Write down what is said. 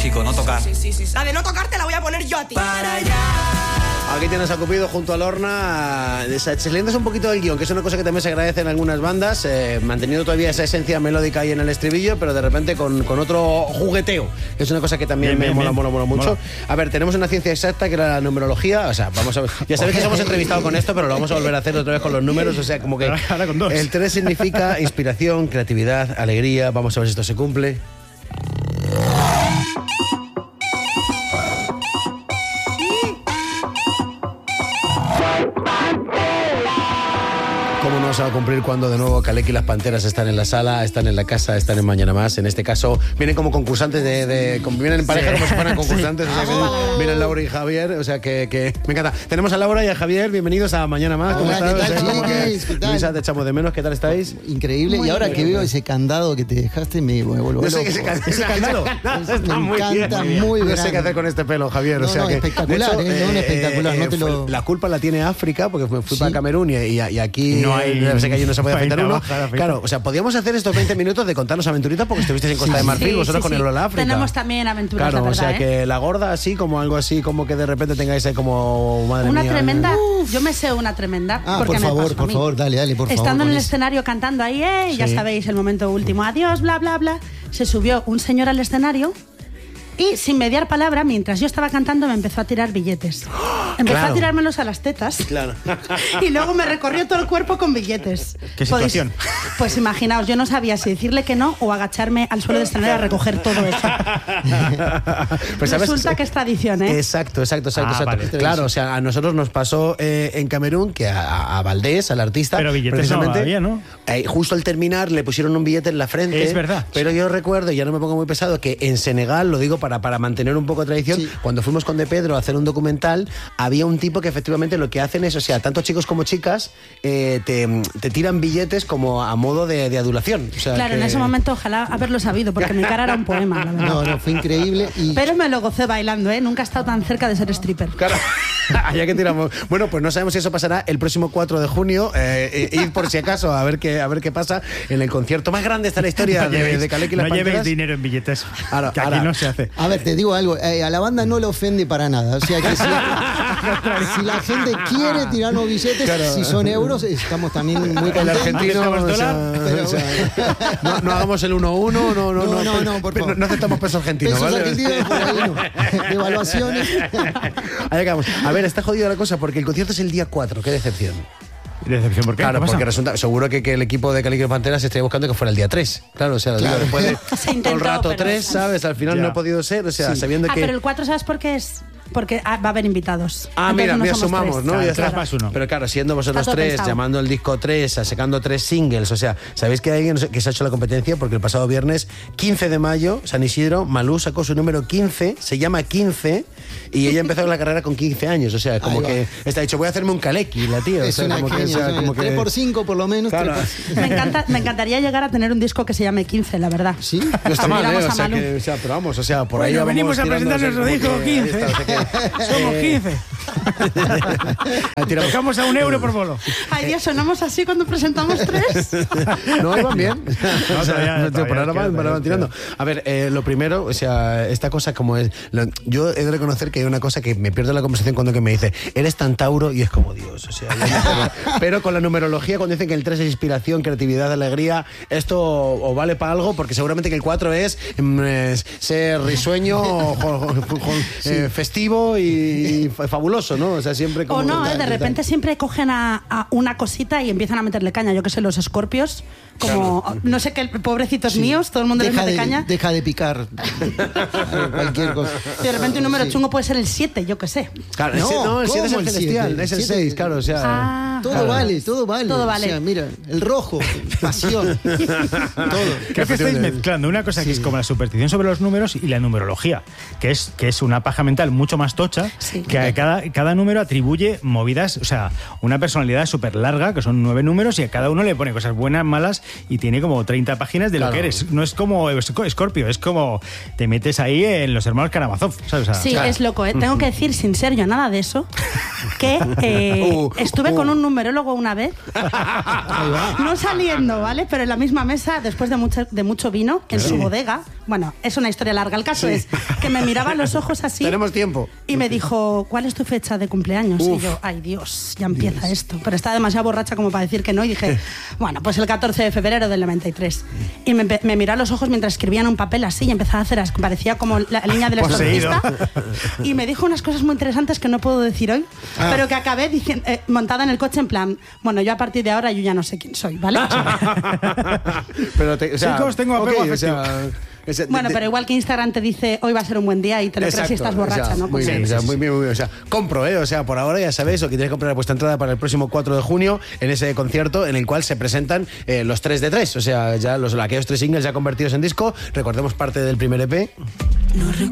México, no tocar. Sí. La de no tocar te la voy a poner yo a ti. Para allá. Aquí tienes a Cupido junto a Lorna, saliéndose un poquito del guión, que es una cosa que también se agradece en algunas bandas, manteniendo todavía esa esencia melódica ahí en el estribillo, pero de repente con otro jugueteo, que es una cosa que también me mola mucho. Mola. A ver, tenemos una ciencia exacta que era la numerología, o sea, vamos a ver, ya sabéis que os hemos entrevistado con esto, pero lo vamos a volver a hacer otra vez con los números, o sea, como que ahora con 2. El 3 significa inspiración, creatividad, alegría, vamos a ver si esto se cumple. ¿Cómo no se va a cumplir cuando de nuevo Kaleki y las Panteras están en la sala, están en la casa, están en Mañana Más? En este caso vienen como concursantes vienen en pareja como si fueran concursantes, o sea que vienen Laura y Javier, o sea que me encanta. Tenemos a Laura y a Javier, bienvenidos a Mañana Más. ¿Cómo estás? ¿Qué tal? Luisa, te echamos de menos, ¿qué tal estáis? Increíble, y ahora que veo ese candado que te dejaste me vuelvo loco. No sé ese candado. Me encanta, muy grande. No sé qué hacer con este pelo, Javier. No, o sea que, espectacular, de hecho, espectacular. No te lo... La culpa la tiene África, porque fui para Camerún y aquí no hay, sé que allí no se puede afeitar uno. Baja, claro, o sea, podíamos hacer estos 20 minutos de contarnos aventuritas porque estuvisteis en Costa de Marfil, vosotros con el Lola África. Tenemos también aventuras, claro, la verdad, o sea, que la gorda así, como algo así, como que de repente tengáis ahí como, madre una mía. tremenda, yo me sé una tremenda. Porque por favor, dale, por favor. Estando en el escenario cantando ahí, ya sabéis, el momento último, adiós, bla, bla, bla, se subió un señor al escenario y sin mediar palabra, mientras yo estaba cantando, me empezó a tirar billetes. Empezó a tirármelos a las tetas. Claro. Y luego me recorrió todo el cuerpo con billetes. ¿Qué situación? Pues imaginaos, yo no sabía si decirle que no o agacharme al suelo del escenario a recoger todo eso. Pues, resulta que es tradición, ¿eh? Exacto. Vale. Claro, o sea, a nosotros nos pasó en Camerún que a Valdés, al artista, pero billetes precisamente, no había, ¿no? Justo al terminar le pusieron un billete en la frente. Es verdad. Pero yo recuerdo, y ya no me pongo muy pesado, que en Senegal, lo digo para mantener un poco de tradición, cuando fuimos con De Pedro a hacer un documental, había un tipo que efectivamente lo que hacen es, o sea, tanto chicos como chicas te tiran billetes como a modo de adulación. O sea, claro, en ese momento ojalá haberlo sabido, porque mi cara era un poema, la verdad. No, fue increíble. Pero me lo gocé bailando, ¿eh? Nunca he estado tan cerca de ser stripper. Claro, allá que tiramos. Bueno, pues no sabemos si eso pasará el próximo 4 de junio. Id por si acaso a ver qué pasa en el concierto más grande de la historia de Kaleki y las Panteras. No llevéis dinero en billetes, que aquí no se hace. A ver, te digo algo, a la banda no le ofende para nada. O sea que si la gente quiere tirarnos billetes, si son euros, estamos también muy contentos. El argentino, no hagamos el 1-1, no, por favor. No aceptamos pesos argentinos, pesos ¿vale? argentinos, por ahí no. Devaluaciones. Ahí acabamos. A ver, está jodida la cosa porque el concierto es el día 4, qué decepción. ¿Decepción por qué? Claro, ¿Qué pasa? porque resulta, seguro que el equipo de Kaleki y las Panteras se estaría buscando que fuera el día 3. Claro, o sea, después de todo el rato 3, ¿sabes? Al final no ha podido ser, o sea, sabiendo que... pero el 4, ¿sabes por qué es? Porque va a haber invitados. Entonces mira, sumamos, 3. ¿no? Claro, Ya está. 3 más 1. Pero claro, siendo vosotros 3, pensado. llamando el disco 3, sacando 3 singles, o sea, ¿sabéis que hay alguien que se ha hecho la competencia? Porque el pasado viernes, 15 de mayo, San Isidro, Malú sacó su número 15, se llama 15, y ella empezó la carrera con 15 años, o sea, como que está dicho, voy a hacerme un Kaleki, la tía. Es o sea, una como genia, que, como 3x5 por lo menos. Claro. Me encantaría llegar a tener un disco que se llame 15, la verdad. Sí, no está mal, Miramos o a sea, Malú. pero vamos, o sea, por ahí vamos venimos a tirando, presentar nuestro disco 15. Somos 15. Tocamos a €1 por bolo. Ay, Dios, sonamos así cuando presentamos 3. No, iban bien. No, todavía por ahora van tirando. A ver, lo primero, o sea, esta cosa como es... yo he de reconocer que hay una cosa que me pierdo la conversación cuando que me dice, eres tan Tauro, y es como Dios, o sea... pero con la numerología, cuando dicen que el 3 es inspiración, creatividad, alegría, esto o vale para algo, porque seguramente que el 4 es ser risueño, festivo y fabuloso, ¿no? O sea, siempre como... O no, de repente siempre cogen a una cosita y empiezan a meterle caña. Yo que sé, los escorpios, como, no sé qué, pobrecitos míos, todo el mundo les mete caña. Deja de picar. Cualquier cosa. Y de repente un número chungo puede ser el 7, yo que sé. Claro, el 7 es el celestial, es el 6, claro, o sea... Todo vale. Todo vale. O sea, mira, el rojo, pasión, todo. Creo que estáis mezclando una cosa que es como la superstición sobre los números y la numerología, que es una paja mental mucho más tocha, que a cada número atribuye movidas, o sea, una personalidad súper larga, que son 9 números, y a cada uno le pone cosas buenas, malas y tiene como 30 páginas de lo que eres. No es como Scorpio, es como te metes ahí en los hermanos Karamazov, ¿sabes? O sea, sí, es loco, ¿eh? Tengo que decir, sin ser yo nada de eso, que estuve con un numerólogo una vez, no saliendo, ¿vale? Pero en la misma mesa, después de mucho vino, en su bodega. Bueno, es una historia larga. El caso es que me miraba a los ojos así. Tenemos tiempo. Y me dijo, ¿cuál es tu fecha de cumpleaños? Y yo, ay Dios, ya empieza esto. Pero estaba demasiado borracha como para decir que no. Y dije, bueno, pues el 14 de febrero del 93. Y me miró a los ojos mientras escribía en un papel así y empezaba a hacer, parecía como la línea del exorcista. Y me dijo unas cosas muy interesantes que no puedo decir hoy, pero que acabé montada en el coche en plan, bueno, yo a partir de ahora yo ya no sé quién soy, ¿vale? Pero chicos, tengo apego afectivo. Bueno, pero igual que Instagram te dice hoy va a ser un buen día y te lo crees si estás borracha, ¿no? Muy bien, muy bien. O sea, compro, o sea, por ahora ya sabéis, o que tenéis que comprar vuestra entrada para el próximo 4 de junio en ese concierto en el cual se presentan los 3 de 3, o sea, ya aquellos 3 singles ya convertidos en disco. Recordemos parte del primer EP. No recuerdo